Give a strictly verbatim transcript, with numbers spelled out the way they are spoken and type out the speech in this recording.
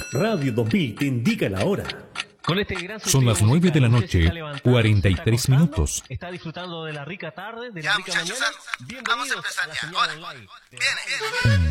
Radio dos mil te indica la hora. Con este gran Son las nueve de la noche, cuarenta y tres minutos. Está disfrutando de la rica tarde, de la Ya, rica muchachos, mañana. vamos a Bienvenidos a la empezar ya. señal Ahora, online. Viene, viene, viene.